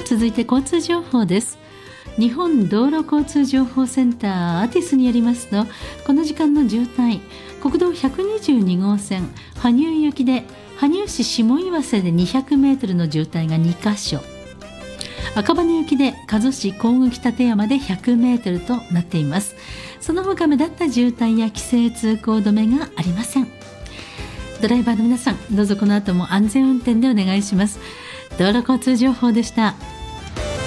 続いて交通情報です。日本道路交通情報センターアティスによりますと、この時間の渋滞、国道122号線羽生行きで羽生市下岩瀬で200メートルの渋滞が2カ所、赤羽行きで加須市甲府北立山で100メートルとなっています。その他目立った渋滞や規制通行止めがありません。ドライバーの皆さん、どうぞこの後も安全運転でお願いします。道路交通情報でした。